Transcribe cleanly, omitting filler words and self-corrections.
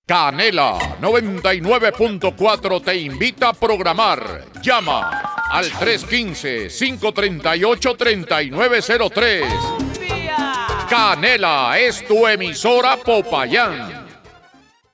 Canela 99.4 te invita a programar. Llama al 315-538-3903. Canela es tu emisora Popayán.